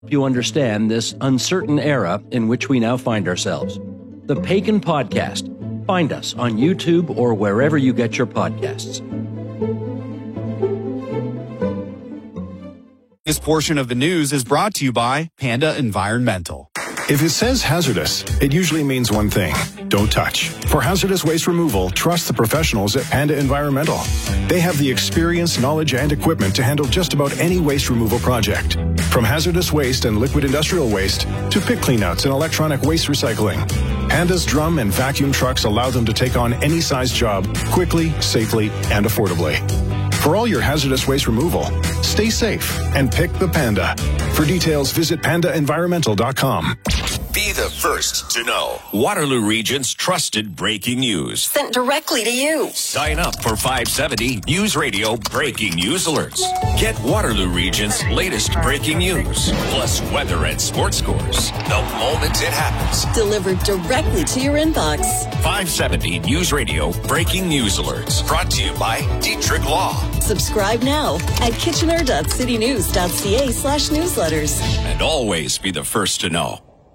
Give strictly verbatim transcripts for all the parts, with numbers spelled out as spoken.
You understand this uncertain era in which we now find ourselves. The Pagan Podcast. Find us on YouTube or wherever you get your podcasts. This portion of the news is brought to you by Panda Environmental. If it says hazardous, it usually means one thing: don't touch. For hazardous waste removal, trust the professionals at Panda Environmental. They have the experience, knowledge, and equipment to handle just about any waste removal project. From hazardous waste and liquid industrial waste to pit cleanouts and electronic waste recycling, Panda's drum and vacuum trucks allow them to take on any size job quickly, safely, and affordably. For all your hazardous waste removal, stay safe and pick the Panda. For details, visit panda environmental dot com. Be the first to know. Waterloo Region's trusted breaking news. Sent directly to you. Sign up for five seventy News Radio breaking news alerts. Get Waterloo Region's latest breaking news, plus weather and sports scores, the moment it happens. Delivered directly to your inbox. five seventy News Radio breaking news alerts. Brought to you by Dietrich Law. Subscribe now at kitchener dot city news dot c a slash newsletters. And always be the first to know.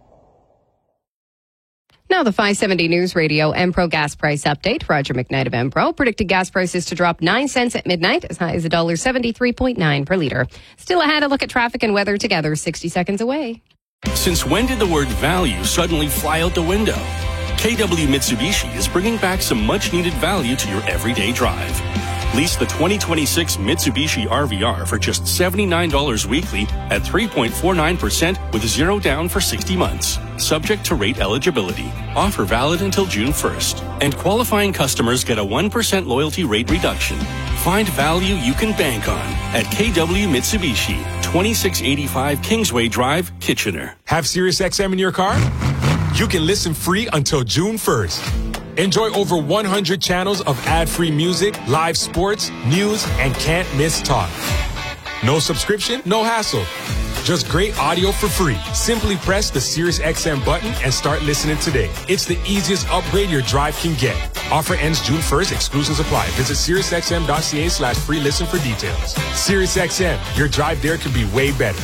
Now the five seventy News Radio Empro gas price update. Roger McKnight of Empro predicted gas prices to drop nine cents at midnight, as high as one dollar seventy-three point nine per litre. Still ahead, a look at traffic and weather together sixty seconds away. Since when did the word value suddenly fly out the window? K W Mitsubishi is bringing back some much-needed value to your everyday drive. Lease the twenty twenty-six Mitsubishi R V R for just seventy-nine dollars weekly at three point four nine percent with zero down for sixty months. Subject to rate eligibility. Offer valid until June first. And qualifying customers get a one percent loyalty rate reduction. Find value you can bank on at K W Mitsubishi, twenty-six eighty-five Kingsway Drive, Kitchener. Have SiriusXM in your car? You can listen free until June first. Enjoy over one hundred channels of ad-free music, live sports, news, and can't-miss talk. No subscription, no hassle. Just great audio for free. Simply press the SiriusXM button and start listening today. It's the easiest upgrade your drive can get. Offer ends June first. Exclusions apply. Visit SiriusXM dot c a slash free listen for details. SiriusXM, your drive there could be way better.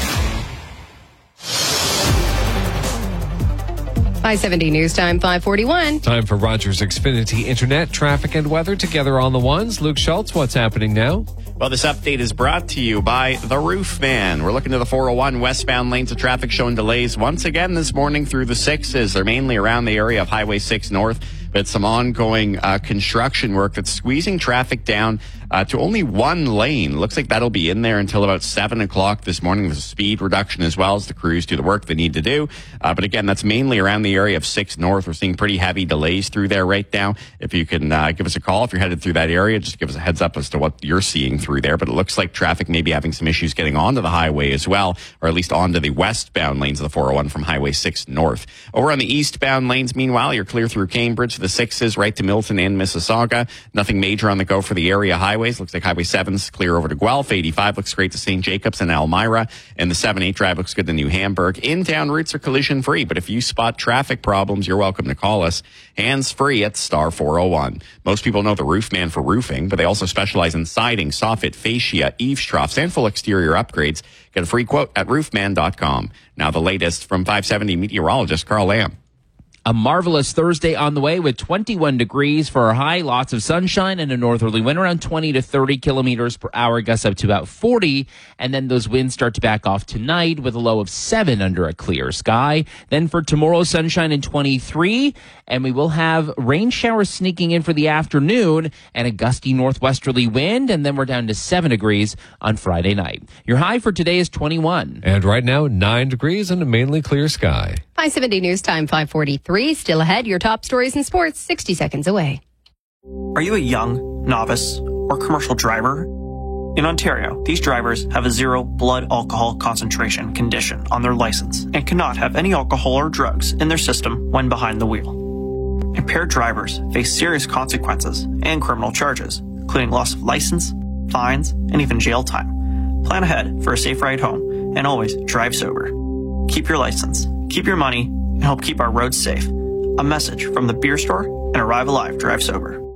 five seventy News Time, five forty-one. Time for Rogers Xfinity Internet, traffic and weather together on the ones. Luke Schultz, what's happening now? Well, this update is brought to you by The Roof Man. We're looking to the four oh one westbound lanes of traffic showing delays once again this morning through the sixes. They're mainly around the area of Highway six North, but some ongoing uh, construction work that's squeezing traffic down uh, to only one lane. Looks like that'll be in there until about seven o'clock this morning. There's a speed reduction as well as the crews do the work they need to do. Uh, but again, that's mainly around the area of six North. We're seeing pretty heavy delays through there right now. If you can uh, give us a call, if you're headed through that area, just give us a heads up as to what you're seeing through there. But it looks like traffic may be having some issues getting onto the highway as well, or at least onto the westbound lanes of the four oh one from Highway six North. Over on the eastbound lanes, meanwhile, you're clear through Cambridge, the sixes right to Milton and Mississauga. Nothing major on the go for the area highways. Looks like Highway seven's clear over to Guelph. eighty-five looks great to Saint Jacobs and Elmira. And the seven eight drive looks good to New Hamburg. In-town routes are collision free, but if you spot traffic problems, you're welcome to call us. Hands free at star four oh one. Most people know the Roof Man for roofing, but they also specialize in siding, soffit, fascia, eaves troughs, and full exterior upgrades. Get a free quote at roofman dot com. Now the latest from five seventy meteorologist Carl Lamb. A marvelous Thursday on the way with twenty-one degrees for our high, lots of sunshine and a northerly wind around twenty to thirty kilometers per hour, gusts up to about forty. And then those winds start to back off tonight with a low of seven under a clear sky. Then for tomorrow, sunshine and twenty-three. And we will have rain showers sneaking in for the afternoon and a gusty northwesterly wind. And then we're down to seven degrees on Friday night. Your high for today is twenty-one. And right now, nine degrees and a mainly clear sky. five seventy News Time, five forty-three. Still ahead, your top stories in sports, sixty seconds away. Are you a young, novice, or commercial driver? In Ontario, these drivers have a zero blood alcohol concentration condition on their license and cannot have any alcohol or drugs in their system when behind the wheel. Impaired drivers face serious consequences and criminal charges, including loss of license, fines, and even jail time. Plan ahead for a safe ride home and always drive sober. Keep your license, keep your money, and help keep our roads safe. A message from the beer store and Arrive Alive Drive Sober.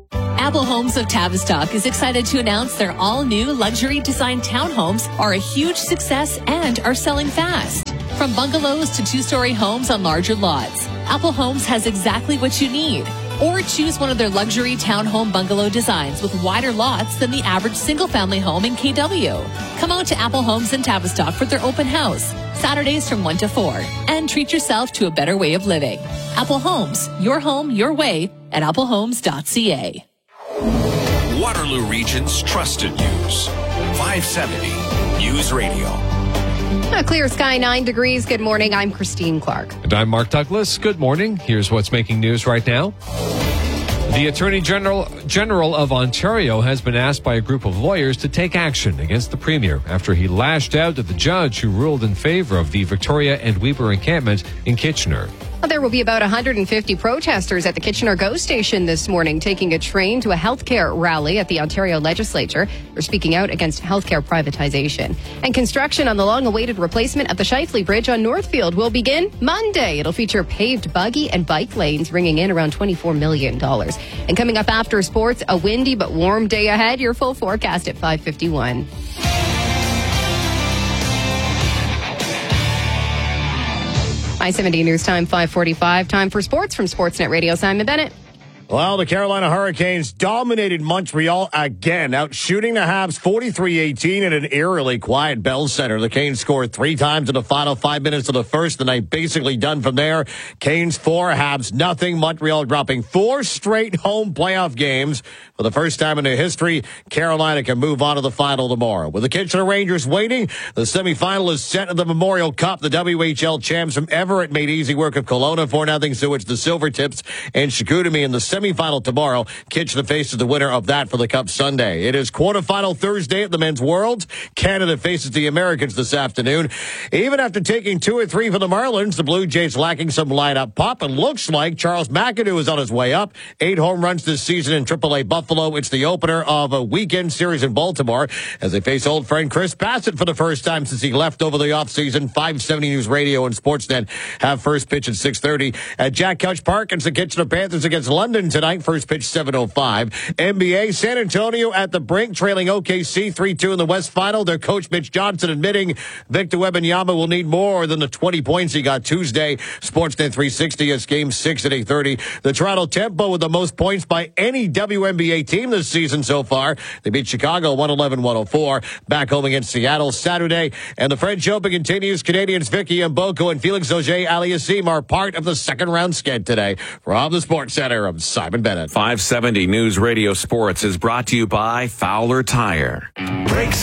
Apple Homes of Tavistock is excited to announce their all-new luxury design townhomes are a huge success and are selling fast. From bungalows to two-story homes on larger lots, Apple Homes has exactly what you need. Or choose one of their luxury townhome bungalow designs with wider lots than the average single-family home in K W. Come out to Apple Homes in Tavistock for their open house, Saturdays from one to four, and treat yourself to a better way of living. Apple Homes, your home, your way, at apple homes dot c a. Waterloo Region's trusted news. five seventy News Radio. A clear sky, nine degrees. Good morning. I'm Christine Clark. And I'm Mark Douglas. Good morning. Here's what's making news right now. The Attorney General General of Ontario has been asked by a group of lawyers to take action against the Premier after he lashed out at the judge who ruled in favor of the Victoria and Weber encampment in Kitchener. There will be about one hundred fifty protesters at the Kitchener GO station this morning, taking a train to a healthcare rally at the Ontario Legislature. They're speaking out against healthcare privatization. And construction on the long-awaited replacement of the Shifley Bridge on Northfield will begin Monday. It'll feature paved buggy and bike lanes, bringing in around twenty-four million dollars. And coming up after sports, a windy but warm day ahead. Your full forecast at five fifty-one. I seventy News Time, five forty-five. Time for sports from Sportsnet Radio. Simon Bennett. Well, the Carolina Hurricanes dominated Montreal again, outshooting the Habs forty-three eighteen at an eerily quiet Bell Center. The Canes scored three times in the final five minutes of the first. The night basically done from there. Canes four, Habs nothing. Montreal dropping four straight home playoff games. For the first time in their history, Carolina can move on to the final tomorrow. With the Kitchener Rangers waiting, the semifinal is set in the Memorial Cup. The W H L champs from Everett made easy work of Kelowna four nothing, so it's the Silvertips and Chicoutimi in the semifinal tomorrow. Kitchener faces the winner of that for the Cup Sunday. It is quarterfinal Thursday at the Men's Worlds. Canada faces the Americans this afternoon. Even after taking two or three for the Marlins, the Blue Jays lacking some lineup pop. It looks like Charles McAdoo is on his way up. Eight home runs this season in triple A Buffalo. It's the opener of a weekend series in Baltimore as they face old friend Chris Bassett for the first time since he left over the offseason. five seventy News Radio and Sportsnet have first pitch at six thirty. At Jack Couch Park, it's the Kitchener Panthers against London tonight. First pitch seven oh five. N B A, San Antonio at the brink, trailing O K C three two in the West Final. Their coach Mitch Johnson admitting Victor Wembanyama will need more than the twenty points he got Tuesday. Sportsnet three sixty is game six at eight thirty. The Toronto Tempo with the most points by any W N B A team this season so far. They beat Chicago one eleven one oh four. Back home against Seattle Saturday. And the French Open continues. Canadians Vicky Mboko and Felix Auger-Aliassime are part of the second round sked today. From the Sports Center, I'm Simon Bennett. five seventy News Radio Sports is brought to you by Fowler Tire. Brakes